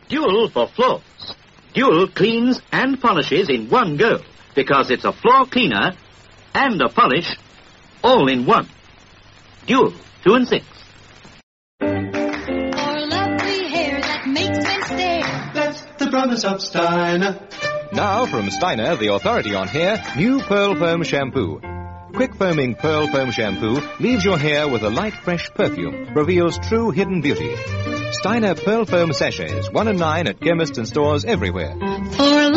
Dual for floors. Dual cleans and polishes in one go because it's a floor cleaner and a polish all in one. Dual 2 and 6. For lovely hair that makes men stare. That's the promise of Steiner. Now from Steiner, the authority on hair, new Pearl Foam Shampoo. Quick foaming Pearl Foam Shampoo leaves your hair with a light, fresh perfume, reveals true hidden beauty. Steiner Pearl Foam Sachets, 1 and 9 at chemists and stores everywhere. For